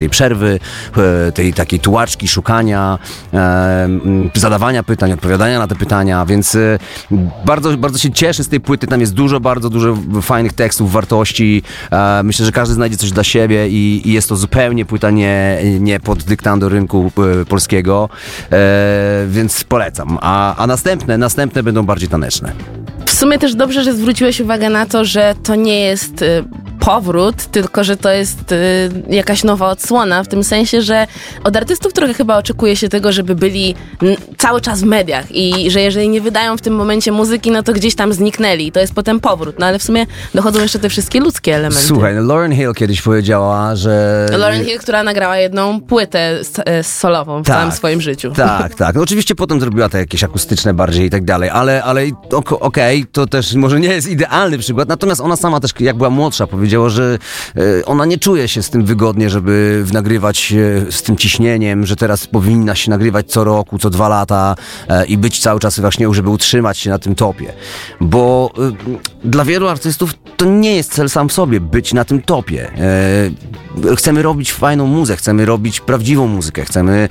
tej przerwy, tej takiej tułaczki, szukania, zadawania pytań, odpowiadania na te pytania, więc bardzo, bardzo się cieszę z tej płyty. Tam jest bardzo dużo fajnych tekstów, wartości. Myślę, że każdy znajdzie coś dla siebie i jest to zupełnie płyta nie pod dyktando rynku polskiego, więc polecam. A następne będą bardziej taneczne. W sumie też dobrze, że zwróciłeś uwagę na to, że to nie jest powrót, tylko że to jest jakaś nowa odsłona, w tym sensie, że od artystów trochę chyba oczekuje się tego, żeby byli cały czas w mediach i że jeżeli nie wydają w tym momencie muzyki, no to gdzieś tam zniknęli i to jest potem powrót. No ale w sumie dochodzą jeszcze te wszystkie ludzkie elementy. Słuchaj, Lauryn Hill kiedyś powiedziała, że... Lauryn Hill, która nagrała jedną płytę solową w całym swoim życiu. Tak. No oczywiście potem zrobiła te jakieś akustyczne bardziej i tak dalej, ale okej, to też może nie jest idealny przykład, natomiast ona sama też, jak była młodsza, powiedziała, że ona nie czuje się z tym wygodnie, żeby nagrywać z tym ciśnieniem, że teraz powinna się nagrywać co roku, co 2 lata i być cały czas właśnie, żeby utrzymać się na tym topie. Bo dla wielu artystów to nie jest cel sam w sobie być na tym topie. Chcemy robić fajną muzykę, chcemy robić prawdziwą muzykę, chcemy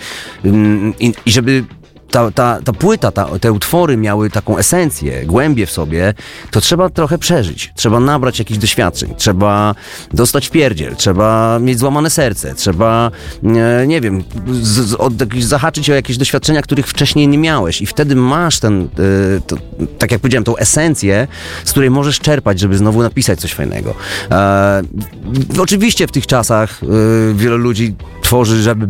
i żeby ta płyta, te utwory miały taką esencję, głębię w sobie, to trzeba trochę przeżyć. Trzeba nabrać jakichś doświadczeń, trzeba dostać w pierdziel, trzeba mieć złamane serce, trzeba, nie wiem, zahaczyć o jakieś doświadczenia, których wcześniej nie miałeś i wtedy masz tak jak powiedziałem, tą esencję, z której możesz czerpać, żeby znowu napisać coś fajnego. Oczywiście w tych czasach wielu ludzi tworzy, żeby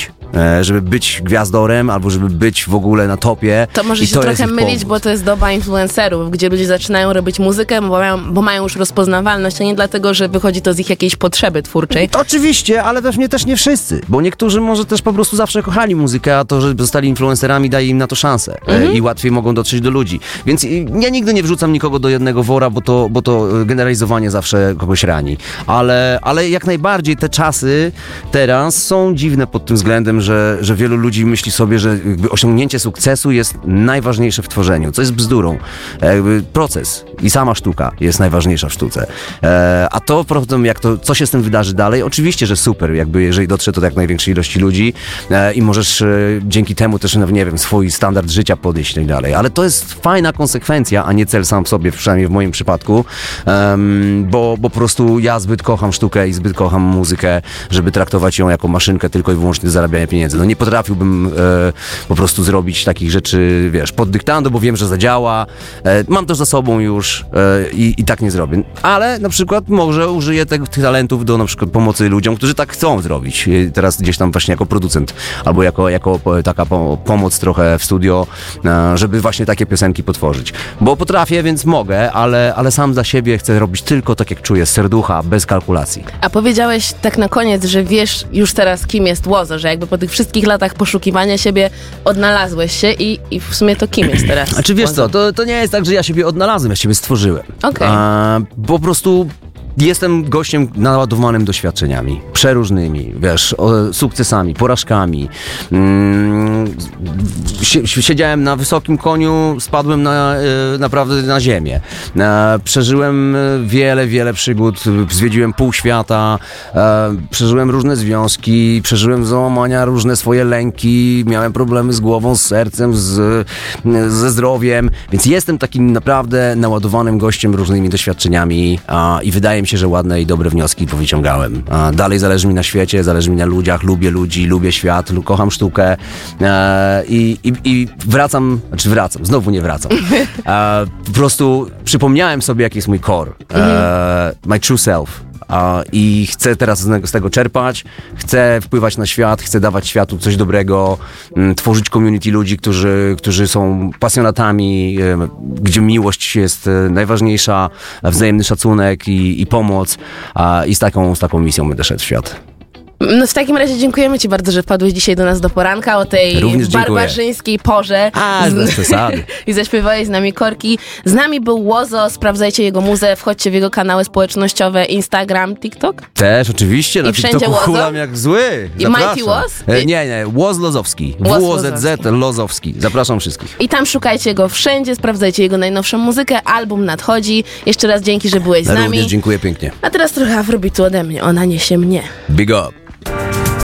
być gwiazdorem, albo żeby być w ogóle na topie. To może się trochę mylić, bo to jest doba influencerów, gdzie ludzie zaczynają robić muzykę, bo mają już rozpoznawalność, a nie dlatego, że wychodzi to z ich jakiejś potrzeby twórczej. Oczywiście, ale też nie wszyscy, bo niektórzy może też po prostu zawsze kochali muzykę, a to, że zostali influencerami, daje im na to szansę i łatwiej mogą dotrzeć do ludzi. Więc ja nigdy nie wrzucam nikogo do jednego wora, bo to generalizowanie zawsze kogoś rani. Ale jak najbardziej te czasy teraz są dziwne pod tym względem, że wielu ludzi myśli sobie, że osiągnięcie sukcesu jest najważniejsze w tworzeniu, co jest bzdurą. Proces i sama sztuka jest najważniejsza w sztuce. A to potem, co się z tym wydarzy dalej, oczywiście, że super, jeżeli dotrze to do jak największej ilości ludzi i możesz dzięki temu też, nie wiem, swój standard życia podnieść i tak dalej. Ale to jest fajna konsekwencja, a nie cel sam w sobie, przynajmniej w moim przypadku, bo po prostu ja zbyt kocham sztukę i zbyt kocham muzykę, żeby traktować ją jako maszynkę tylko i wyłącznie do zarabiania pieniędzy. No nie potrafiłbym po prostu zrobić takich rzeczy, wiesz, pod dyktando, bo wiem, że zadziała. Mam to za sobą już i tak nie zrobię. Ale na przykład może użyję tych talentów do na przykład pomocy ludziom, którzy tak chcą zrobić. Teraz gdzieś tam właśnie jako producent albo jako taka pomoc trochę w studio, żeby właśnie takie piosenki potworzyć. Bo potrafię, więc mogę, ale sam dla siebie chcę robić tylko tak, jak czuję, z serducha, bez kalkulacji. A powiedziałeś tak na koniec, że wiesz już teraz, kim jest Łozo, że jakby po tych wszystkich latach poszukiwania siebie odnalazłeś się i w sumie to kim jest teraz? A czy wiesz co, to nie jest tak, że ja siebie odnalazłem, ja siebie stworzyłem. Okej. Po prostu jestem gościem naładowanym doświadczeniami, przeróżnymi, wiesz, sukcesami, porażkami. Siedziałem na wysokim koniu, spadłem naprawdę na ziemię. Przeżyłem wiele przygód, zwiedziłem pół świata, przeżyłem różne związki, przeżyłem załamania, różne swoje lęki, miałem problemy z głową, z sercem, ze zdrowiem, więc jestem takim naprawdę naładowanym gościem różnymi doświadczeniami i wydaje mi się, że ładne i dobre wnioski powyciągałem. Dalej zależy mi na świecie, zależy mi na ludziach, lubię ludzi, lubię świat, kocham sztukę i wracam, znowu nie wracam. Po prostu przypomniałem sobie, jaki jest mój core, my true self. I chcę teraz z tego czerpać, chcę wpływać na świat, chcę dawać światu coś dobrego, tworzyć community ludzi, którzy są pasjonatami, gdzie miłość jest najważniejsza, wzajemny szacunek i pomoc i z taką misją będę szedł w świat. No w takim razie dziękujemy Ci bardzo, że wpadłeś dzisiaj do nas do poranka o tej barbarzyńskiej porze. Bez przesady. I zaśpiewałeś z nami korki. Z nami był Łozo, sprawdzajcie jego muzę, wchodźcie w jego kanały społecznościowe, Instagram, TikTok. Też, oczywiście, na TikToku hulam jak zły. I Mighty Woz? Nie, Woz Lozowski. WOZZ Lozowski. Zapraszam wszystkich. I tam szukajcie go wszędzie, sprawdzajcie jego najnowszą muzykę, album nadchodzi. Jeszcze raz dzięki, że byłeś z nami. Również dziękuję pięknie. A teraz trochę afrobitu ode mnie, ona niesie mnie. Big up.